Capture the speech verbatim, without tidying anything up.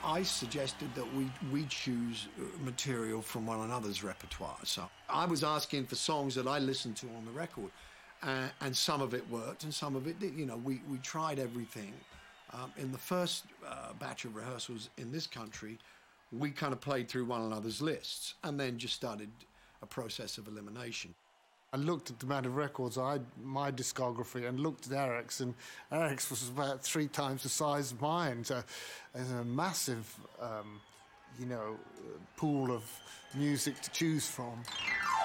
I suggested that we we choose material from one another's repertoire. So I was asking for songs that I listened to on the record, uh, and some of it worked, and some of it did. You know, we we tried everything. Um, in the first uh, batch of rehearsals in this country, we kind of played through one another's lists, and then just started a process of elimination. I looked at the amount of records, I my discography, and looked at Eric's, and Eric's was about three times the size of mine. So there's a massive, um, you know, pool of music to choose from.